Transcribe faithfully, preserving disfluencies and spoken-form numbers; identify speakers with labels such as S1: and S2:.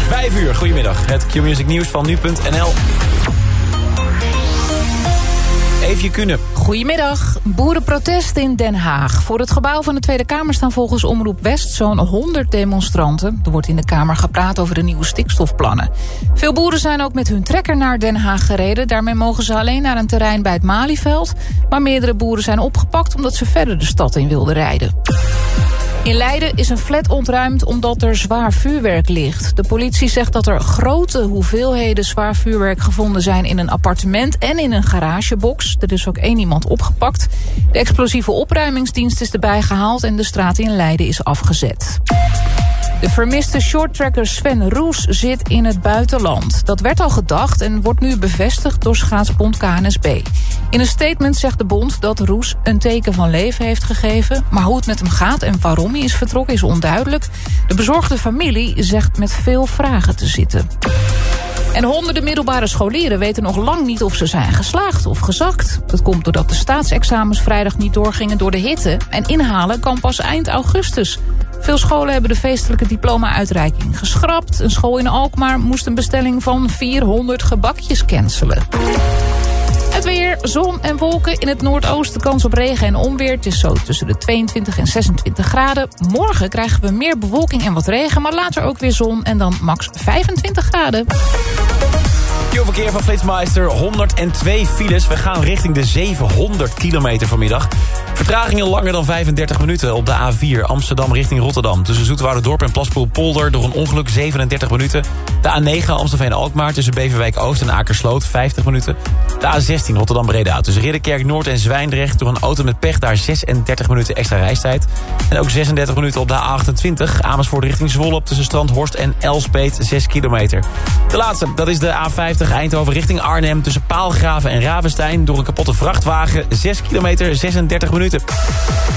S1: vijf uur, goedemiddag. Het Q-Music nieuws van nu punt n l. Eefje Kunen.
S2: Goedemiddag. Boerenprotest in Den Haag. Voor het gebouw van de Tweede Kamer staan volgens Omroep West zo'n honderd demonstranten. Er wordt in de Kamer gepraat over de nieuwe stikstofplannen. Veel boeren zijn ook met hun trekker naar Den Haag gereden. Daarmee mogen ze alleen naar een terrein bij het Malieveld. Maar meerdere boeren zijn opgepakt omdat ze verder de stad in wilden rijden. In Leiden is een flat ontruimd omdat er zwaar vuurwerk ligt. De politie zegt dat er grote hoeveelheden zwaar vuurwerk gevonden zijn in een appartement en in een garagebox. Er is ook één iemand opgepakt. De explosieve opruimingsdienst is erbij gehaald en de straat in Leiden is afgezet. De vermiste shorttracker Sven Roes zit in het buitenland. Dat werd al gedacht en wordt nu bevestigd door schaatsbond K N S B. In een statement zegt de bond dat Roes een teken van leven heeft gegeven. Maar hoe het met hem gaat en waarom hij is vertrokken is onduidelijk. De bezorgde familie zegt met veel vragen te zitten. En honderden middelbare scholieren weten nog lang niet of ze zijn geslaagd of gezakt. Dat komt doordat de staatsexamens vrijdag niet doorgingen door de hitte. En inhalen kan pas eind augustus. Veel scholen hebben de feestelijke diploma-uitreiking geschrapt. Een school in Alkmaar moest een bestelling van vierhonderd gebakjes cancelen. Het weer, zon en wolken. In het noordoosten kans op regen en onweer. Het is zo tussen de tweeëntwintig en zesentwintig graden. Morgen krijgen we meer bewolking en wat regen, maar later ook weer zon en dan max vijfentwintig graden.
S1: Verkeer van Flitsmeister, honderdtwee files. We gaan richting de zevenhonderd kilometer vanmiddag. Vertragingen langer dan vijfendertig minuten op de A vier Amsterdam richting Rotterdam. Tussen Zoeterwouderdorp en Plaspoel-Polder door een ongeluk zevenendertig minuten. De A negen Amstelveen-Alkmaar tussen Beverwijk-Oost en Akersloot vijftig minuten. De A zestien Rotterdam-Breda tussen Ridderkerk-Noord en Zwijndrecht door een auto met pech daar zesendertig minuten extra reistijd. En ook zesendertig minuten op de A achtentwintig Amersfoort richting Zwolle tussen Strandhorst en Elspeet zes kilometer. De laatste, dat is de A vijftig Eindhoven richting Arnhem tussen Paalgraven en Ravenstein door een kapotte vrachtwagen zes kilometer zesendertig minuten.